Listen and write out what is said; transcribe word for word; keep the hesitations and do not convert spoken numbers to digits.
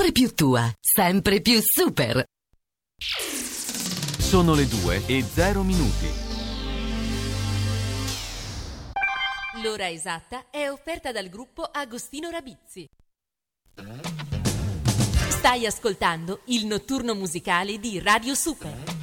sempre più tua, sempre più super. Sono le due e zero minuti. L'ora esatta è offerta dal gruppo Agostino Rabizzi. Stai ascoltando il notturno musicale di Radio Super.